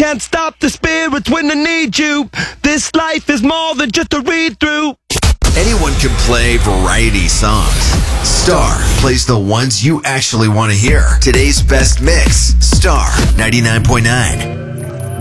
Can't stop the spirits when they need you. This life is more than just a read-through. Anyone can play variety songs. Star plays the ones you actually want to hear. Today's best mix. Star 99.9.